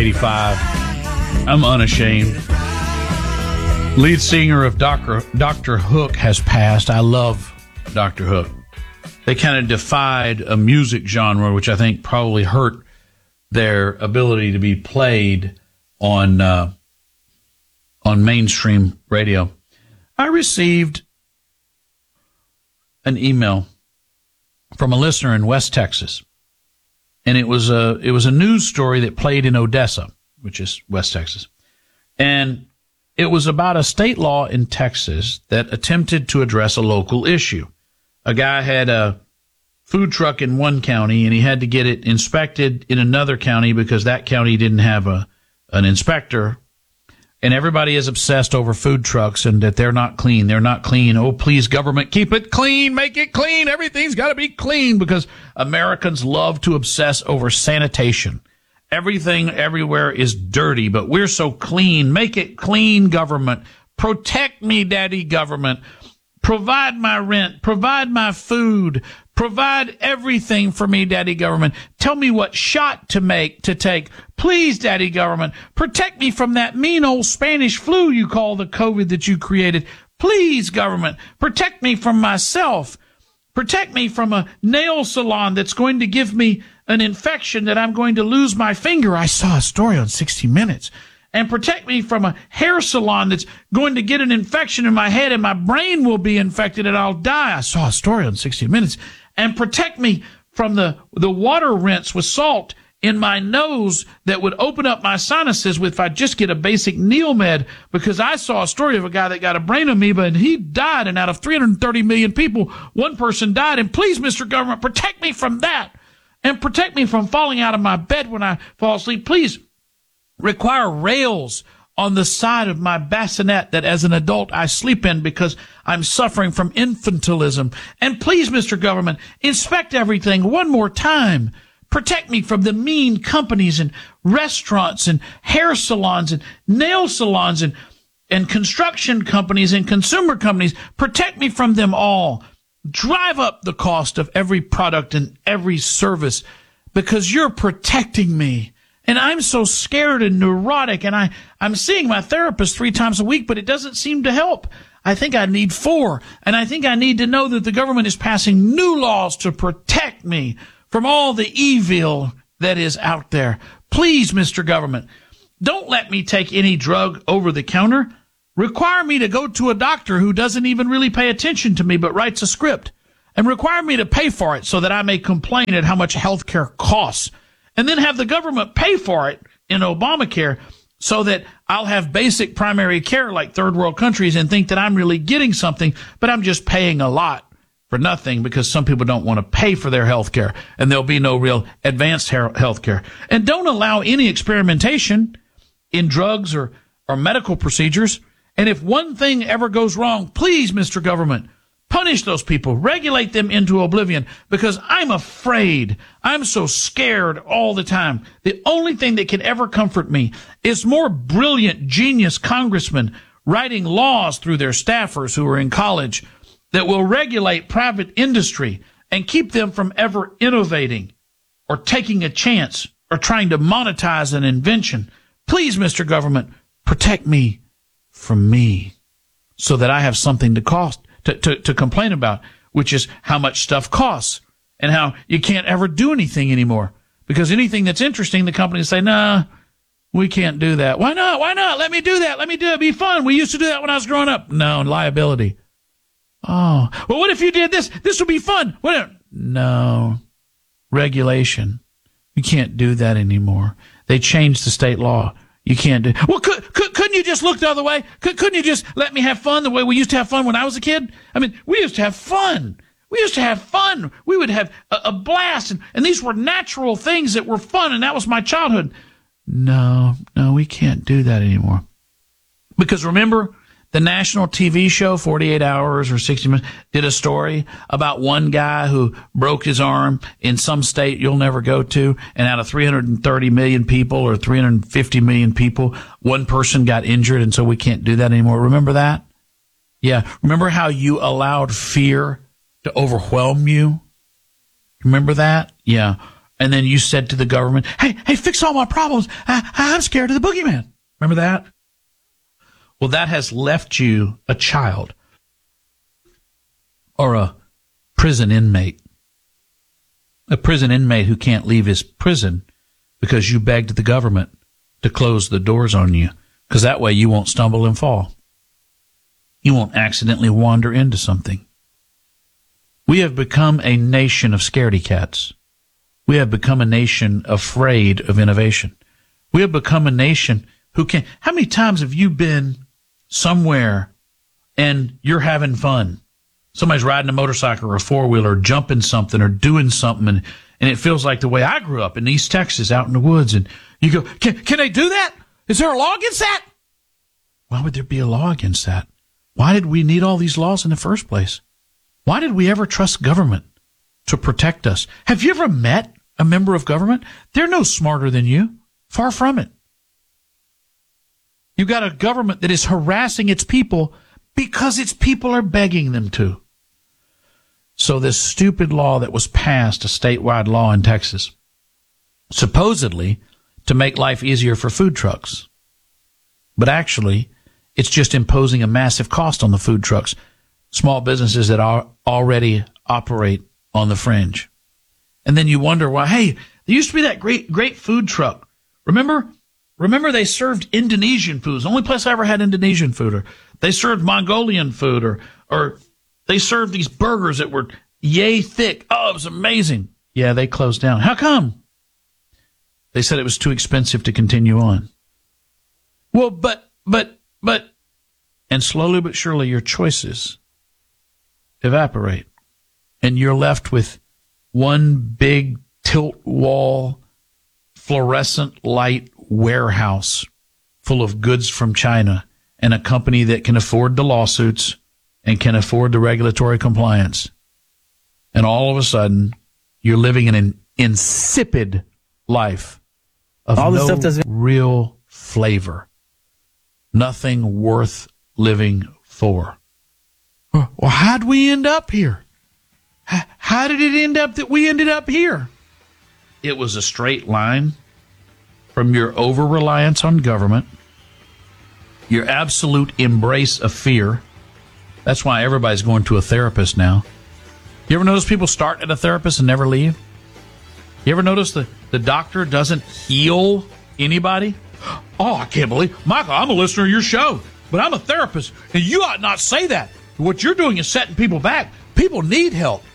85. I'm unashamed. Lead singer of Dr. Hook has passed. I love Dr. Hook. They kind of defied a music genre, which I think probably hurt their ability to be played on mainstream radio. I received an email from a listener in West Texas, and it was a news story that played in Odessa, which is West Texas, and it was about a state law in Texas that attempted to address a local issue. A guy had a food truck in one county, and he had to get it inspected in another county because that county didn't have an inspector. And everybody is obsessed over food trucks and that they're not clean. They're not clean. Oh, please, government, keep it clean. Make it clean. Everything's got to be clean because Americans love to obsess over sanitation. Everything everywhere is dirty, but we're so clean. Make it clean, government. Protect me, daddy government. Provide my rent. Provide my food. Provide everything for me, daddy government. Tell me what shot to take. Please, daddy government. Protect me from that mean old Spanish flu you call the COVID that you created. Please, government. Protect me from myself. Protect me from a nail salon that's going to give me an infection that I'm going to lose my finger. I saw a story on 60 Minutes. And protect me from a hair salon that's going to get an infection in my head and my brain will be infected and I'll die. I saw a story on 60 Minutes. And protect me from the water rinse with salt in my nose that would open up my sinuses if I just get a basic Neomed, because I saw a story of a guy that got a brain amoeba and he died, and out of 330 million people, one person died. And please, Mr. Government, protect me from that and protect me from falling out of my bed when I fall asleep. Please require rails on the side of my bassinet that as an adult I sleep in because I'm suffering from infantilism. And please, Mr. Government, inspect everything one more time. Protect me from the mean companies and restaurants and hair salons and nail salons and construction companies and consumer companies. Protect me from them all. Drive up the cost of every product and every service because you're protecting me. And I'm so scared and neurotic, and I'm seeing my therapist 3 times a week, but it doesn't seem to help. I think I need 4, and I think I need to know that the government is passing new laws to protect me from all the evil that is out there. Please, Mr. Government, don't let me take any drug over the counter. Require me to go to a doctor who doesn't even really pay attention to me but writes a script, and require me to pay for it so that I may complain at how much health care costs. And then have the government pay for it in Obamacare so that I'll have basic primary care like third world countries and think that I'm really getting something, but I'm just paying a lot for nothing because some people don't want to pay for their health care, and there'll be no real advanced health care. And don't allow any experimentation in drugs or medical procedures. And if one thing ever goes wrong, please, Mr. Government, punish those people, regulate them into oblivion, because I'm afraid. I'm so scared all the time. The only thing that can ever comfort me is more brilliant, genius congressmen writing laws through their staffers who are in college that will regulate private industry and keep them from ever innovating or taking a chance or trying to monetize an invention. Please, Mr. Government, protect me from me so that I have something to complain about, which is how much stuff costs and how you can't ever do anything anymore. Because anything that's interesting, the companies say, nah, we can't do that. Why not? Why not? Let me do that. Let me do it. It'd be fun. We used to do that when I was growing up. No, liability. Oh, well, what if you did this? This would be fun. What? No, regulation. You can't do that anymore. They changed the state law. You can't do. Well, couldn't you just look the other way? Couldn't you just let me have fun the way we used to have fun when I was a kid? I mean, we used to have fun. We used to have fun. We would have a blast, and these were natural things that were fun, and that was my childhood. No, we can't do that anymore. Because remember, the national TV show, 48 Hours or 60 Minutes, did a story about one guy who broke his arm in some state you'll never go to, and out of 330 million people or 350 million people, one person got injured, and so we can't do that anymore. Remember that? Yeah. Remember how you allowed fear to overwhelm you? Remember that? Yeah. And then you said to the government, hey, fix all my problems. I'm scared of the boogeyman. Remember that? Well, that has left you a child or a prison inmate. A prison inmate who can't leave his prison because you begged the government to close the doors on you, because that way you won't stumble and fall. You won't accidentally wander into something. We have become a nation of scaredy cats. We have become a nation afraid of innovation. We have become a nation who can... How many times have you been somewhere and you're having fun? Somebody's riding a motorcycle or a four-wheeler or jumping something or doing something, and it feels like the way I grew up in East Texas out in the woods, and you go, can they do that? Is there a law against that? Why would there be a law against that? Why did we need all these laws in the first place? Why did we ever trust government to protect us? Have you ever met a member of government? They're no smarter than you. Far from it. You got a government that is harassing its people because its people are begging them to. So this stupid law that was passed, a statewide law in Texas, supposedly to make life easier for food trucks. But actually, it's just imposing a massive cost on the food trucks, small businesses that already operate on the fringe. And then you wonder why, hey, there used to be that great food truck. Remember they served Indonesian foods. The only place I ever had Indonesian food. Or they served Mongolian food, or they served these burgers that were yay thick. Oh, it was amazing. Yeah, they closed down. How come? They said it was too expensive to continue on. Well, but, and slowly but surely your choices evaporate. And you're left with one big tilt wall, fluorescent light warehouse full of goods from China and a company that can afford the lawsuits and can afford the regulatory compliance. And all of a sudden, you're living in an insipid life of all this no stuff real flavor. Nothing worth living for. Well, how'd we end up here? How did it end up that we ended up here? It was a straight line from your over-reliance on government, your absolute embrace of fear. That's why everybody's going to a therapist now. You ever notice people start at a therapist and never leave? You ever notice the doctor doesn't heal anybody? Oh, I can't believe, Michael, I'm a listener of your show, but I'm a therapist, and you ought not say that. What you're doing is setting people back. People need help.